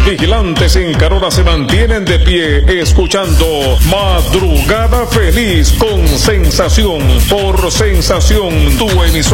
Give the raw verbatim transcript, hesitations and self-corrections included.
vigilantes en Carola se mantienen de pie escuchando Madrugada Feliz con Sensación por Sensación, tu emisora.